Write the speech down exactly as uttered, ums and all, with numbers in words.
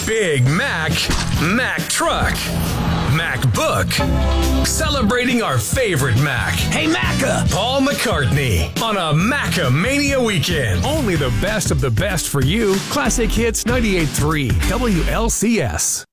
Big Mac, Mac Truck, MacBook. Celebrating our favorite Mac. Hey, Macca! Paul McCartney on a Macca-mania weekend. Only the best of the best for you. Classic Hits ninety-eight point three W L C S.